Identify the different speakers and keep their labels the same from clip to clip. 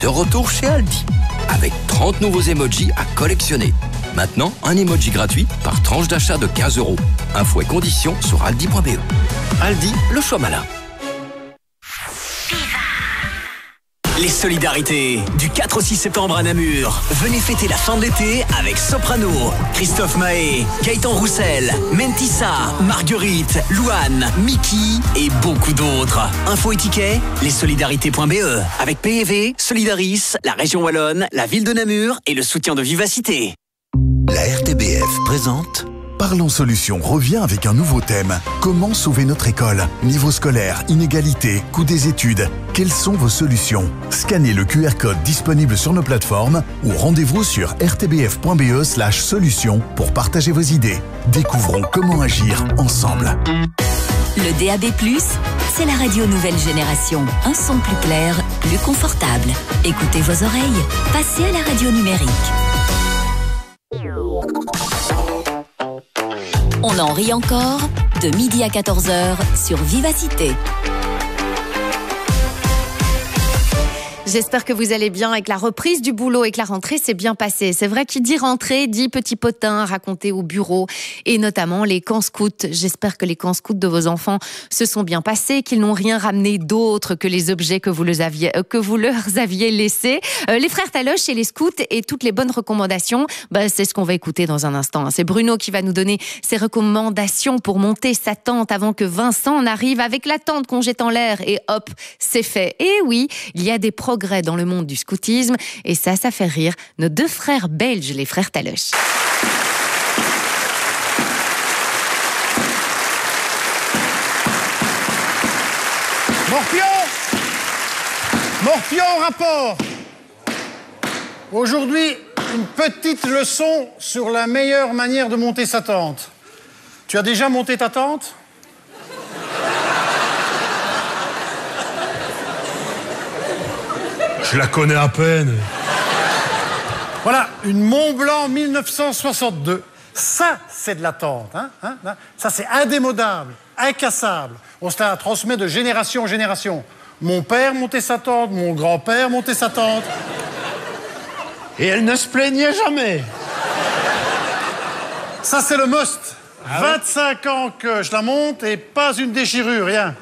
Speaker 1: De retour chez Aldi, avec 30 nouveaux emojis à collectionner. Maintenant, un emoji gratuit par tranche d'achat de 15 €. Infos et conditions sur aldi.be. Aldi, le choix malin.
Speaker 2: Les solidarités, du 4 au 6 septembre à Namur. Venez fêter la fin de l'été avec Soprano, Christophe Mahé, Gaëtan Roussel, Mentissa, Marguerite, Louane, Mickey et beaucoup d'autres. Info et tickets, lessolidarités.be. Avec PEV, Solidaris, la région Wallonne, la ville de Namur et le soutien de Vivacité.
Speaker 3: La RTBF présente Parlons Solutions revient avec un nouveau thème. Comment sauver notre école? Niveau scolaire, inégalité, coût des études. Quelles sont vos solutions? Scannez le QR code disponible sur nos plateformes ou rendez-vous sur rtbf.be/solutions pour partager vos idées. Découvrons comment agir ensemble.
Speaker 4: Le DAB+, c'est la radio nouvelle génération. Un son plus clair, plus confortable. Écoutez vos oreilles. Passez à la radio numérique. On en rit encore, de midi à 14h sur Vivacité.
Speaker 5: J'espère que vous allez bien et que la reprise du boulot et que la rentrée s'est bien passée. C'est vrai qu'il dit rentrée, dit petit potin à raconter au bureau et notamment les camps scouts. J'espère que les camps scouts de vos enfants se sont bien passés, qu'ils n'ont rien ramené d'autre que les objets que vous leur aviez laissés. Les frères Taloche et les scouts et toutes les bonnes recommandations, c'est ce qu'on va écouter dans un instant. C'est Bruno qui va nous donner ses recommandations pour monter sa tente avant que Vincent n'arrive avec la tente qu'on jette en l'air et hop, c'est fait. Et oui, il y a des progrès dans le monde du scoutisme et ça fait rire nos deux frères belges, les frères Taloche.
Speaker 6: Morpion au rapport. Aujourd'hui, une petite leçon sur la meilleure manière de monter sa tente. Tu as déjà monté ta tente ?
Speaker 7: Je la connais à peine.
Speaker 6: Voilà, une Mont Blanc 1962. Ça, c'est de la tente. Ça, c'est indémodable, incassable. On se la transmet de génération en génération. Mon père montait sa tente, mon grand-père montait sa tente.
Speaker 7: Et elle ne se plaignait jamais.
Speaker 6: Ça, c'est le must. 25 ans que je la monte et pas une déchirure, rien.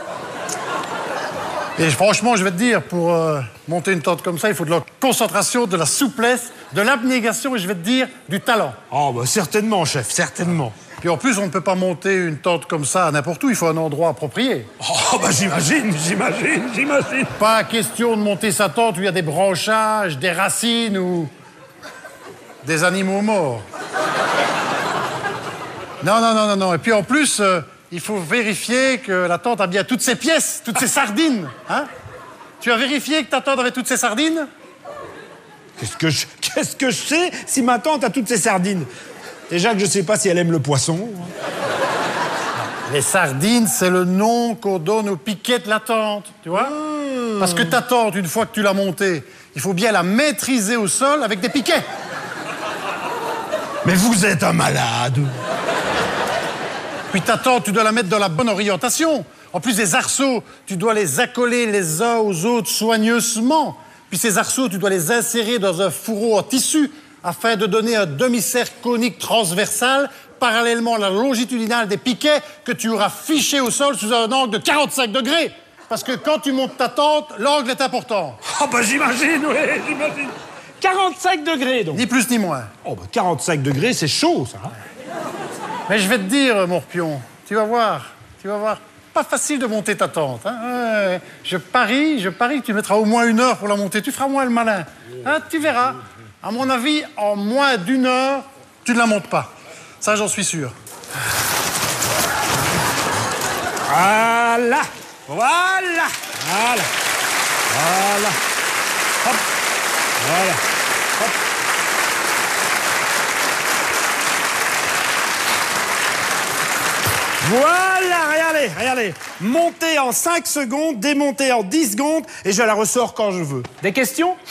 Speaker 6: Et franchement, je vais te dire, pour monter une tente comme ça, il faut de la concentration, de la souplesse, de l'abnégation et je vais te dire, du talent.
Speaker 7: Oh, certainement, chef, certainement.
Speaker 6: Puis en plus, on ne peut pas monter une tente comme ça n'importe où, il faut un endroit approprié.
Speaker 7: Oh, j'imagine.
Speaker 6: Pas question de monter sa tente où il y a des branchages, des racines ou des animaux morts. Non. Et puis en plus... il faut vérifier que la tente a bien toutes ses pièces, toutes ses sardines. Tu as vérifié que ta tente avait toutes ses sardines ?
Speaker 7: Qu'est-ce que je sais si ma tante a toutes ses sardines? Déjà que je sais pas si elle aime le poisson.
Speaker 6: Les sardines, c'est le nom qu'on donne au piquet de la tente, tu vois ? Parce que ta tente, une fois que tu l'as montée, il faut bien la maîtriser au sol avec des piquets.
Speaker 7: Mais vous êtes un malade.
Speaker 6: Puis ta tente, tu dois la mettre dans la bonne orientation. En plus, les arceaux, tu dois les accoler les uns aux autres soigneusement. Puis ces arceaux, tu dois les insérer dans un fourreau en tissu afin de donner un demi-cercle conique transversal parallèlement à la longitudinale des piquets que tu auras fichés au sol sous un angle de 45 degrés. Parce que quand tu montes ta tente, l'angle est important.
Speaker 7: J'imagine. 45 degrés, donc.
Speaker 6: Ni plus ni moins.
Speaker 7: 45 degrés, c'est chaud, ça.
Speaker 6: Mais je vais te dire, Morpion, tu vas voir. Pas facile de monter ta tente. Je parie que tu mettras au moins 1 heure pour la monter. Tu feras moins le malin. Tu verras. À mon avis, en moins d'1 heure, tu ne la montes pas. Ça, j'en suis sûr.
Speaker 7: Voilà. Hop. Voilà. Hop. Voilà, regardez. Monter en 5 secondes, démonter en 10 secondes, et je la ressors quand je veux.
Speaker 8: Des questions ?